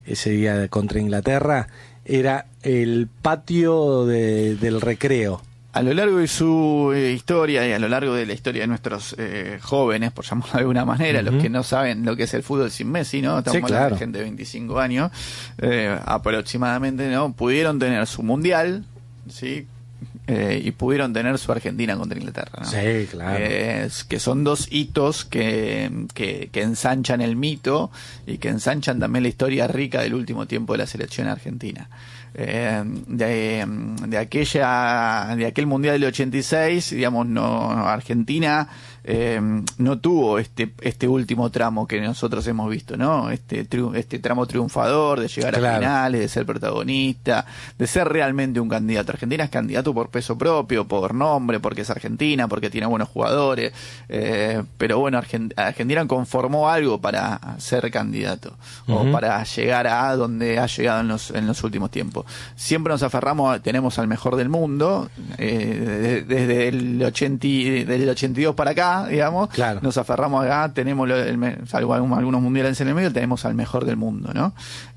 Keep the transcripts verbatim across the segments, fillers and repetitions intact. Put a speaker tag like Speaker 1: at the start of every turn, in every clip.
Speaker 1: ese día contra Inglaterra, era el patio de, del recreo.
Speaker 2: A lo largo de su eh, historia y a lo largo de la historia de nuestros eh, jóvenes, por llamarlo de alguna manera, uh-huh. los que no saben lo que es el fútbol sin Messi, ¿no? Estamos
Speaker 1: sí,
Speaker 2: hablando
Speaker 1: claro.
Speaker 2: de gente de veinticinco años, eh, aproximadamente, ¿no? Pudieron tener su mundial, ¿sí? Eh, y pudieron tener su Argentina contra Inglaterra, ¿no?
Speaker 1: Sí, claro.
Speaker 2: Eh, que son dos hitos que, que, que ensanchan el mito y que ensanchan también la historia rica del último tiempo de la selección argentina. Eh, de, de aquella de aquel mundial del ochenta y seis, digamos, no Argentina eh, no tuvo este este último tramo que nosotros hemos visto, ¿no? Este triu, este tramo triunfador de llegar claro. a finales, de ser protagonista, de ser realmente un candidato. Argentina es candidato por peso propio, por nombre, porque es Argentina, porque tiene buenos jugadores, eh, pero bueno, Argent- Argentina conformó algo para ser candidato uh-huh. o para llegar a donde ha llegado en los en los últimos tiempos. Siempre nos aferramos, tenemos al mejor del mundo, eh, desde el ochenta, del ochenta y dos para acá, digamos, claro. nos aferramos acá, tenemos, lo, el, salvo algunos mundiales en el medio, tenemos al mejor del mundo, ¿no?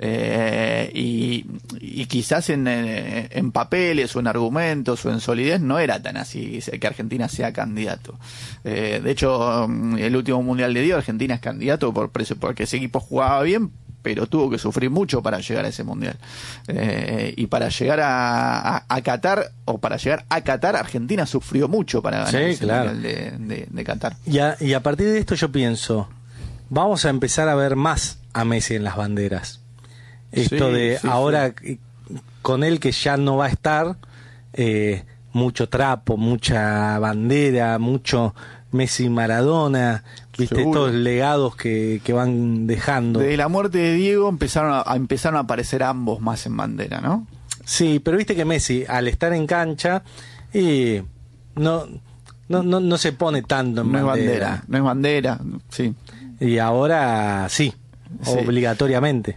Speaker 2: Eh, y, y quizás en, en papeles o en argumentos o en solidez no era tan así que Argentina sea candidato. Eh, de hecho, el último mundial de Diego, Argentina es candidato por porque ese equipo jugaba bien, pero tuvo que sufrir mucho para llegar a ese mundial. Eh, y para llegar a, a, a Qatar, o para llegar a Qatar, Argentina sufrió mucho para ganar sí, ese claro. mundial de, de, de Qatar.
Speaker 1: Y a, y a partir de esto yo pienso, vamos a empezar a ver más a Messi en las banderas. Esto sí, de sí, ahora, sí. con él que ya no va a estar, eh, mucho trapo, mucha bandera, mucho Messi Maradona, viste, seguro. Estos legados que, que van dejando.
Speaker 2: Desde la muerte de Diego empezaron a, a empezaron a aparecer ambos más en bandera, ¿no?
Speaker 1: Sí, pero viste que Messi, al estar en cancha, y no, no, no, no se pone tanto en
Speaker 2: no
Speaker 1: bandera.
Speaker 2: Es bandera. No es bandera, sí.
Speaker 1: Y ahora sí, sí. obligatoriamente.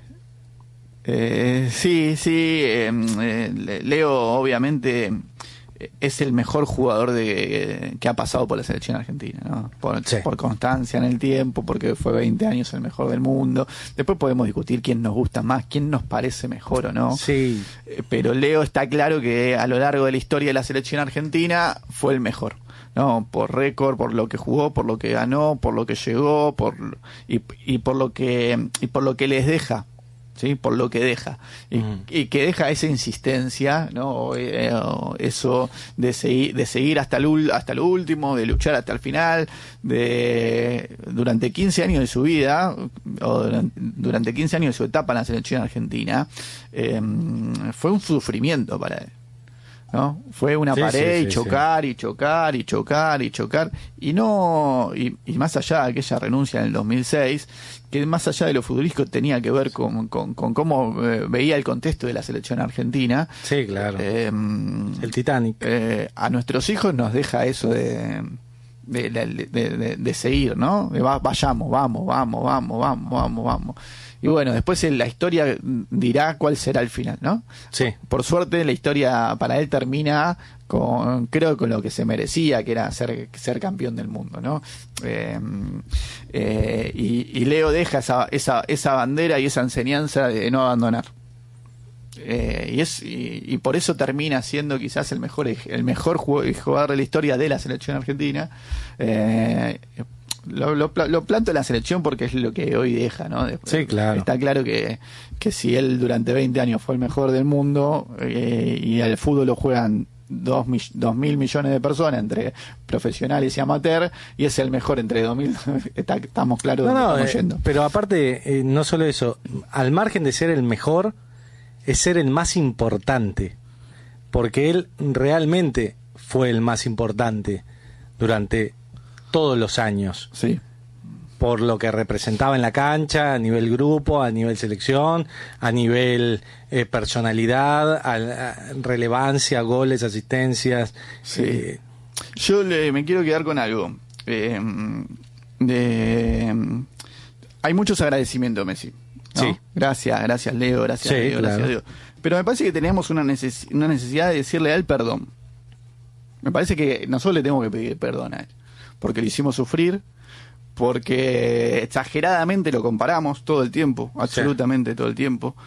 Speaker 2: Eh, sí, sí, eh, eh, Leo obviamente es el mejor jugador de que ha pasado por la selección argentina, ¿no? Por, sí. por constancia en el tiempo, porque fue veinte años el mejor del mundo. Después podemos discutir quién nos gusta más, quién nos parece mejor o no.
Speaker 1: Sí.
Speaker 2: Eh, pero Leo está claro que a lo largo de la historia de la selección argentina fue el mejor, ¿no? Por récord, por lo que jugó, por lo que ganó, por lo que llegó, por y, y por lo que y por lo que les deja. ¿Sí? Por lo que deja y, mm. y que deja esa insistencia, ¿no? Eh, eso de seguir de seguir hasta el hasta lo último, de luchar hasta el final, de durante quince años de su vida o durante, durante quince años de su etapa en la selección argentina, eh, fue un sufrimiento para él, ¿no? Fue una sí, pared sí, sí, y chocar sí. y chocar y chocar y chocar y no y, y más allá de aquella renuncia en el dos mil seis, que más allá de lo futbolístico tenía que ver con, con, con cómo eh, veía el contexto de la selección argentina.
Speaker 1: Sí, claro. Eh, el Titanic.
Speaker 2: Eh, a nuestros hijos nos deja eso de de, de, de, de, de seguir, ¿no? De va, vayamos, vamos, vamos, vamos, vamos, vamos, vamos. Y bueno, después la historia dirá cuál será el final, ¿no?
Speaker 1: Sí.
Speaker 2: Por suerte la historia para él termina con, creo, con lo que se merecía, que era ser, ser campeón del mundo, ¿no? Eh, eh, y, y Leo deja esa, esa, esa bandera y esa enseñanza de no abandonar. Eh, y es y, y por eso termina siendo quizás el mejor el mejor jugador de la historia de la selección argentina. Eh, Lo, lo, lo planto en la selección porque es lo que hoy deja, ¿no? Después,
Speaker 1: sí, claro.
Speaker 2: Está claro que, que si él durante veinte años fue el mejor del mundo eh, y al fútbol lo juegan dos, dos mil millones de personas entre profesionales y amateur y es el mejor entre dos mil, está, estamos claros
Speaker 1: no,
Speaker 2: de
Speaker 1: no,
Speaker 2: dónde estamos
Speaker 1: eh,
Speaker 2: yendo.
Speaker 1: Pero aparte, eh, no solo eso, al margen de ser el mejor, es ser el más importante, porque él realmente fue el más importante durante todos los años,
Speaker 2: sí,
Speaker 1: por lo que representaba en la cancha, a nivel grupo, a nivel selección, a nivel eh, personalidad, a, a relevancia, goles, asistencias.
Speaker 2: Sí.
Speaker 1: Eh,
Speaker 2: Yo le, me quiero quedar con algo. Eh, de, hay muchos agradecimientos a Messi, ¿no?
Speaker 1: Sí.
Speaker 2: Gracias, gracias Leo, gracias
Speaker 1: sí,
Speaker 2: Leo,
Speaker 1: claro.
Speaker 2: gracias a Dios. Pero me parece que tenemos una, neces- una necesidad de decirle a él perdón. Me parece que nosotros le tenemos que pedir perdón a él. Porque lo hicimos sufrir, porque exageradamente lo comparamos todo el tiempo, absolutamente sí. todo el tiempo,